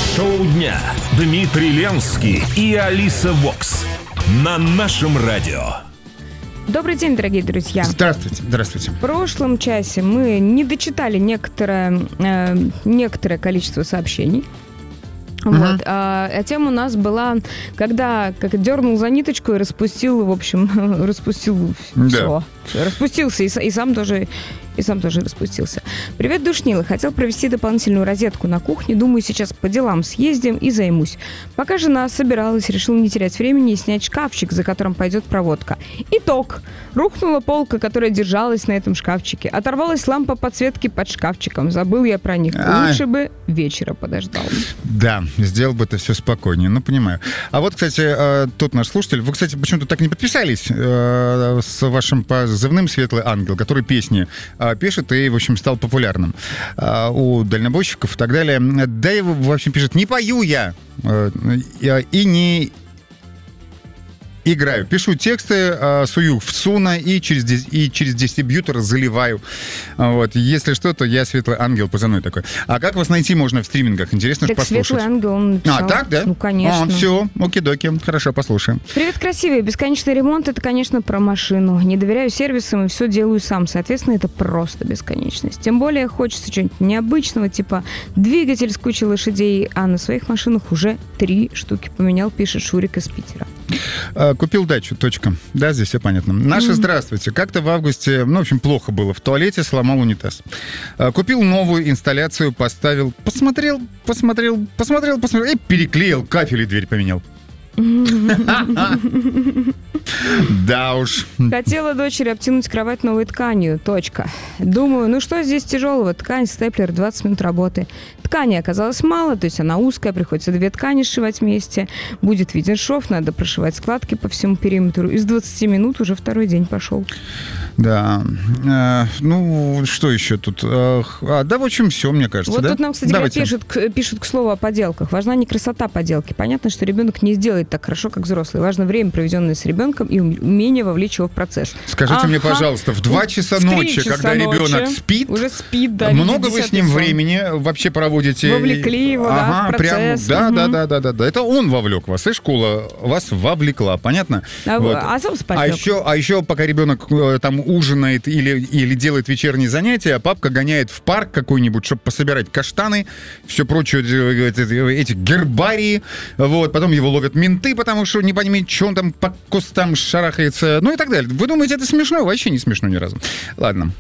Шоу дня. Дмитрий Ленский и Алиса Вокс. На нашем радио. Добрый день, дорогие друзья. Здравствуйте. Здравствуйте. В прошлом часе мы не дочитали некоторое количество сообщений. Вот. А тема у нас была, когда дернул за ниточку и распустил, в общем, все. Распустился и сам тоже распустился. Привет, душнилы. Хотел провести дополнительную розетку на кухне. Думаю, сейчас по делам съездим и займусь. Пока жена собиралась, решил не терять времени и снять шкафчик, за которым пойдет проводка. Итог. Рухнула полка, которая держалась на этом шкафчике. Оторвалась лампа подсветки под шкафчиком. Забыл я про них. Лучше бы вечера подождал. Да, сделал бы это все спокойнее. Ну, понимаю. А вот, кстати, тот наш слушатель. Вы, кстати, почему-то так не подписались с вашим позывным «Светлый ангел», который песни пишет и, в общем, стал популярным у дальнобойщиков и так далее. Да, его, в общем, пишет: не пою я и не играю. Пишу тексты, сую в суна и через дистрибьютор заливаю. Вот. Если что, то я Светлый ангел позывной такой. А как вас найти можно в стримингах? Интересно же послушать. Светлый ангел, он написал. Так, да? Ну, конечно. Все, оки-доки. Хорошо, послушаем. Привет, красивый. Бесконечный ремонт — это, конечно, про машину. Не доверяю сервисам и все делаю сам. Соответственно, это просто бесконечность. Тем более хочется чего-нибудь необычного, типа двигатель с кучей лошадей, а на своих машинах уже 3 штуки поменял, пишет Шурик из Питера. Купил дачу, точка. Да, здесь все понятно. Наше здравствуйте. Как-то в августе, в общем, плохо было. В туалете сломал унитаз. Купил новую инсталляцию, поставил, посмотрел и переклеил кафель и дверь поменял. Да уж. Хотела дочери обтянуть кровать новой тканью. Точка. Думаю, ну что здесь тяжелого? Ткань, степлер, 20 минут работы. Ткани оказалось мало, то есть она узкая, приходится 2 ткани сшивать вместе. Будет виден шов, надо прошивать складки по всему периметру. Из 20 минут уже 2-й день пошел. Да. Ну, что еще тут? Да, в общем, все, мне кажется. Вот да? тут нам, кстати, пишут к слову о поделках. Важна не красота поделки. Понятно, что ребенок не сделает так хорошо, как взрослый. Важно время, проведенное с ребенком, и умение вовлечь его в процесс. Скажите мне, пожалуйста, в 2 часа ночи, когда ребенок спит, уже спит, да, много вы с ним времени вообще проводите? Вовлекли его, в процесс. Да. Это он вовлек вас, и школа вас вовлекла, понятно? А сам спать. А еще пока ребенок там ужинает или делает вечерние занятия, папка гоняет в парк какой-нибудь, чтобы пособирать каштаны, все прочее, эти гербарии, вот, потом его ловят менты, потому что не понимаете, что он там по кустам шарахается, ну и так далее. Вы думаете, это смешно? Вообще не смешно ни разу. Ладно.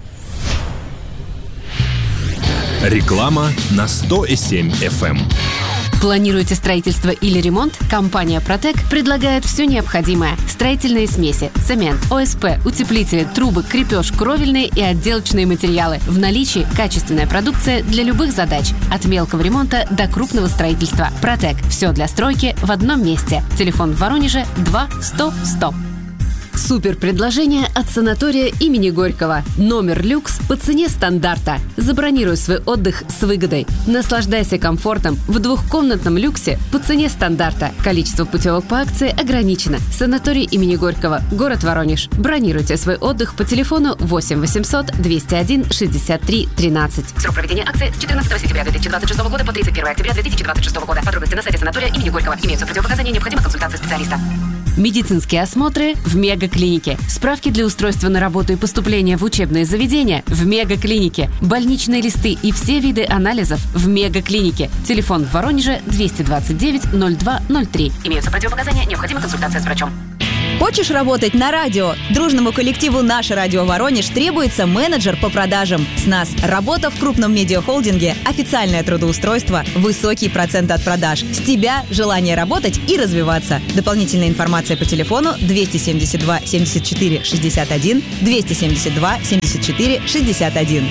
Реклама на 100,7 FM. Планируете строительство или ремонт? Компания «Протек» предлагает все необходимое. Строительные смеси, цемент, ОСП, утеплители, трубы, крепеж, кровельные и отделочные материалы. В наличии качественная продукция для любых задач. От мелкого ремонта до крупного строительства. «Протек» – все для стройки в одном месте. Телефон в Воронеже 2 100 100. Супер предложение от санатория имени Горького. Номер люкс по цене стандарта. Забронируй свой отдых с выгодой. Наслаждайся комфортом в 2-комнатном люксе по цене стандарта. Количество путевок по акции ограничено. Санаторий имени Горького. Город Воронеж. Бронируйте свой отдых по телефону 8 800 201 63 13. Срок проведения акции с 14 сентября 2026 года по 31 октября 2026 года. Подробности на сайте санатория имени Горького. Имеются противопоказания, необходима консультация специалиста. Медицинские осмотры в Мегаклинике. Справки для устройства на работу и поступления в учебные заведения в Мегаклинике. Больничные листы и все виды анализов в Мегаклинике. Телефон в Воронеже 229 02 03. Имеются противопоказания, необходима консультация с врачом. Хочешь работать на радио? Дружному коллективу «Наше радио Воронеж» требуется менеджер по продажам. С нас работа в крупном медиахолдинге, официальное трудоустройство, высокий процент от продаж. С тебя желание работать и развиваться. Дополнительная информация по телефону 272 74 61 272 74 61.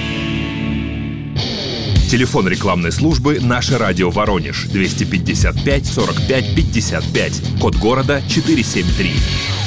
Телефон рекламной службы «Наше радио Воронеж» 255 45 55. Код города 473.